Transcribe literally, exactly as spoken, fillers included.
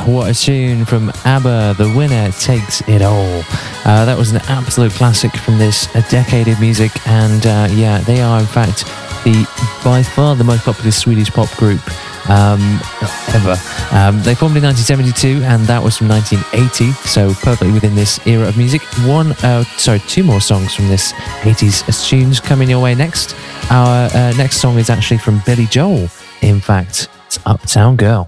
what a tune from ABBA. The Winner Takes It All. Uh, that was an absolute classic from this a decade of music, and uh, yeah, they are in fact the by far the most popular Swedish pop group um, ever. Um, they formed in nineteen seventy-two, and that was from nineteen eighty, so perfectly within this era of music. One, uh, sorry, two more songs from this eighties tunes coming your way next. Our uh, next song is actually from Billy Joel. In fact, it's Uptown Girl.